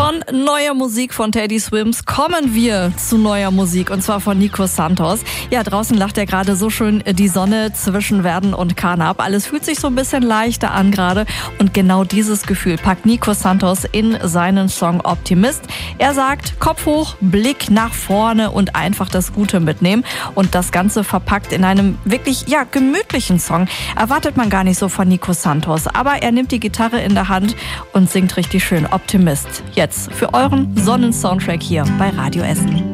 Von neuer Musik von Teddy Swims kommen wir zu neuer Musik, und zwar von Nico Santos. Ja, draußen lacht er gerade so schön die Sonne zwischen Werden und Kahn ab. Alles fühlt sich so ein bisschen leichter an gerade, und genau dieses Gefühl packt Nico Santos in seinen Song Optimist. Er sagt, Kopf hoch, Blick nach vorne und einfach das Gute mitnehmen, und das Ganze verpackt in einem wirklich gemütlichen Song. Erwartet man gar nicht so von Nico Santos, aber er nimmt die Gitarre in der Hand und singt richtig schön Optimist. Jetzt für euren Sonnensoundtrack hier bei Radio Essen.